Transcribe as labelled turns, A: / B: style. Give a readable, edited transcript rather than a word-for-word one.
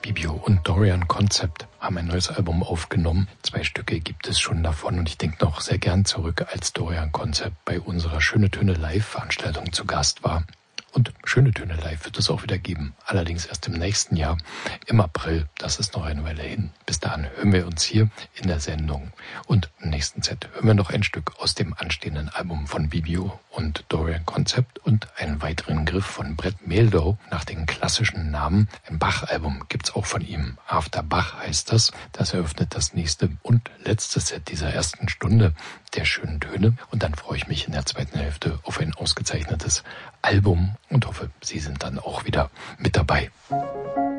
A: Bibio und Dorian Concept haben ein neues Album aufgenommen. 2 Stücke gibt es schon davon und ich denke noch sehr gern zurück, als Dorian Concept bei unserer Schöne Töne Live-Veranstaltung zu Gast war. Und Schöne Töne Live wird es auch wieder geben. Allerdings erst im nächsten Jahr, im April. Das ist noch eine Weile hin. Bis dahin hören wir uns hier in der Sendung. Und im nächsten Set hören wir noch ein Stück aus dem anstehenden Album von Bibio und Dorian Concept und einen weiteren Griff von Brett Mehldau nach den klassischen Namen. Ein Bach-Album gibt's auch von ihm. After Bach heißt das. Das eröffnet das nächste und letzte Set dieser ersten Stunde der Schönen Töne. Und dann freue ich mich in der zweiten Hälfte auf ein ausgezeichnetes Album und hoffe, Sie sind dann auch wieder mit dabei.